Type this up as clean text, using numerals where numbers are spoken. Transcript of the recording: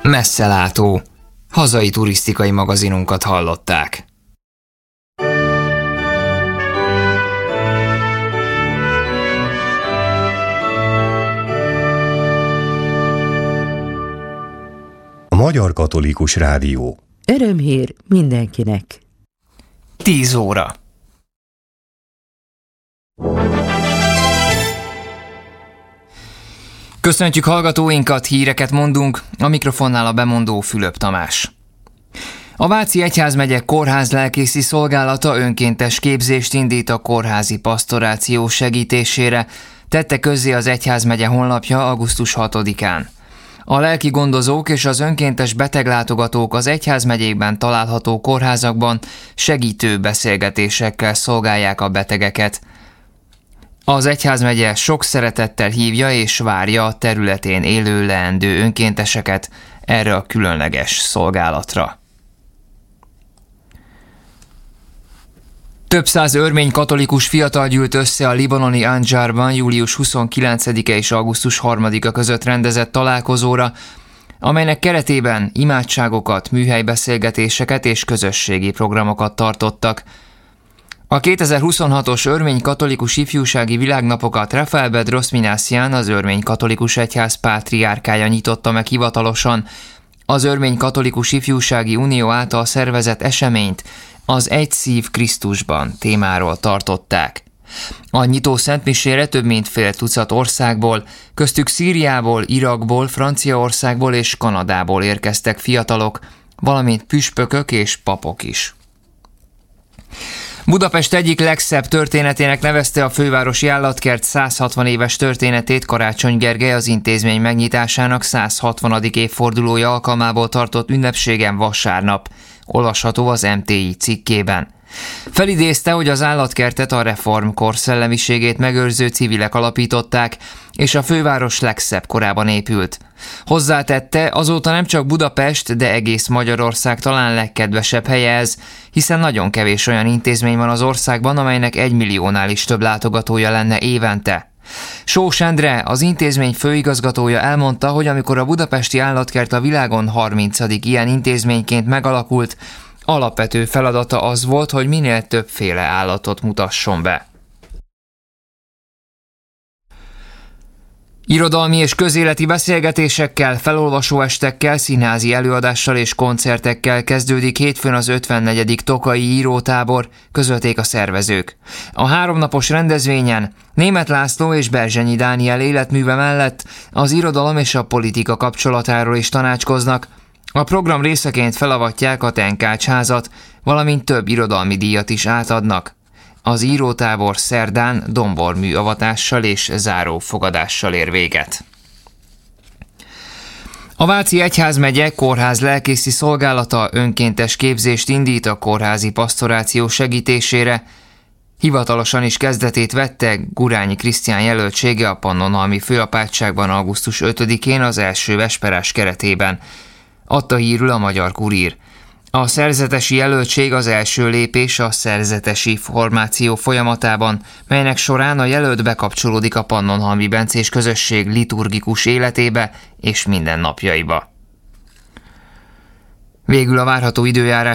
Messzelátó. Hazai turisztikai magazinunkat hallották. A Magyar Katolikus Rádió. Örömhír mindenkinek. 10 óra. Köszöntjük hallgatóinkat, híreket mondunk, a mikrofonnál a bemondó Fülöp Tamás. A Váci Egyházmegye kórház lelkészi szolgálata önkéntes képzést indít a kórházi pasztoráció segítésére, tette közzé az Egyházmegye honlapja augusztus 6-án. A lelki gondozók és az önkéntes beteglátogatók az egyházmegyékben található kórházakban segítő beszélgetésekkel szolgálják a betegeket. Az egyházmegye sok szeretettel hívja és várja a területén élő leendő önkénteseket erre a különleges szolgálatra. Több száz örmény katolikus fiatal gyűlt össze a libanoni Anjarban július 29-e és augusztus 3-a között rendezett találkozóra, amelynek keretében imádságokat, műhelybeszélgetéseket és közösségi programokat tartottak. A 2026-os örmény katolikus ifjúsági világnapokat Rafael Bedros Minassian, az örmény katolikus egyház pátriárkája nyitotta meg hivatalosan. Az örmény katolikus ifjúsági unió által szervezett eseményt az Egy szív Krisztusban témáról tartották. A nyitó szentmisére több mint fél tucat országból, köztük Szíriából, Irakból, Franciaországból és Kanadából érkeztek fiatalok, valamint püspökök és papok is. Budapest egyik legszebb történetének nevezte a fővárosi állatkert 160 éves történetét Karácsony Gergely az intézmény megnyitásának 160. évfordulója alkalmából tartott ünnepségen vasárnap, olvasható az MTI cikkében. Felidézte, hogy az állatkertet a reformkor szellemiségét megőrző civilek alapították, és a főváros legszebb korában épült. Hozzátette, azóta nem csak Budapest, de egész Magyarország talán legkedvesebb helye ez, hiszen nagyon kevés olyan intézmény van az országban, amelynek 1 milliónál is több látogatója lenne évente. Sós Endre, az intézmény főigazgatója elmondta, hogy amikor a budapesti állatkert a világon 30. ilyen intézményként megalakult, alapvető feladata az volt, hogy minél többféle állatot mutasson be. Irodalmi és közéleti beszélgetésekkel, felolvasóestekkel, színházi előadással és koncertekkel kezdődik hétfőn az 54. Tokai írótábor, közölték a szervezők. A 3 napos rendezvényen Németh László és Berzsenyi Dániel életműve mellett az irodalom és a politika kapcsolatáról is tanácskoznak. A program részeként felavatják a Tenkács házat, valamint több irodalmi díjat is átadnak. Az írótábor szerdán dombormű avatással és záró fogadással ér véget. A Váci Egyházmegye kórház lelkészi szolgálata önkéntes képzést indít a kórházi pasztoráció segítésére. Hivatalosan is kezdetét vette Gurányi Krisztián jelöltsége a Pannonhalmi főapátságban augusztus 5-én az első vesperás keretében. Adta hírül a Magyar Kurír. A szerzetesi jelöltség az első lépés a szerzetesi formáció folyamatában, melynek során a jelölt bekapcsolódik a Pannonhalmi bencés közösség liturgikus életébe és mindennapjaiba. Végül a várható időjárás